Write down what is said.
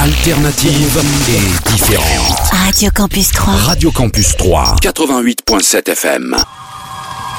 Alternative et différente. Radio Campus 3. Radio Campus 3, 88.7 FM.